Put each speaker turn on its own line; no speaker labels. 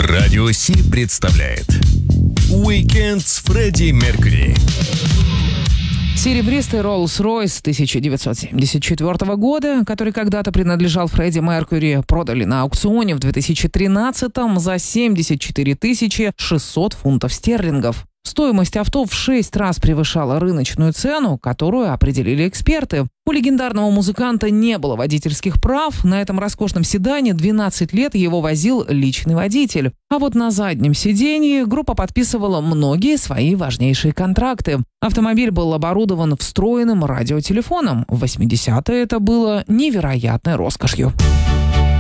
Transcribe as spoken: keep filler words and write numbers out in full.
Радио Си представляет Уикенд с Фредди Меркьюри.
Серебристый Rolls-Royce тысяча девятьсот семьдесят четвёртого года, который когда-то принадлежал Фредди Меркьюри, продали на аукционе в две тысячи тринадцатом за семьдесят четыре тысячи шестьсот фунтов стерлингов. Стоимость авто в шесть раз превышала рыночную цену, которую определили эксперты. У легендарного музыканта не было водительских прав. На этом роскошном седане двенадцать лет его возил личный водитель. А вот на заднем сиденье группа подписывала многие свои важнейшие контракты. Автомобиль был оборудован встроенным радиотелефоном. В восьмидесятые это было невероятной роскошью.